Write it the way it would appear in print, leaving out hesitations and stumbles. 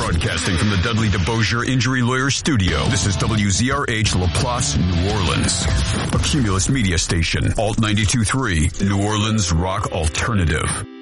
Broadcasting from the Dudley DeBosier Injury Lawyer Studio, this is WZRH La Place, New Orleans. A Cumulus media station, Alt 92.3, New Orleans Rock Alternative.